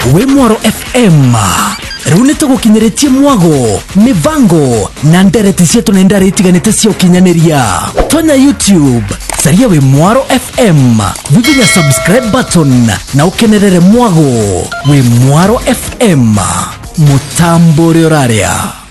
we Mwaro FM runete gukinyeretie mwago mivango na ndereti cietu na ndare itiganite cio kinyaneria tonya YouTube saria we Mwaro FM vivinya subscribe button na ukenerere mwago we Mwaro FM mutambo rioraria.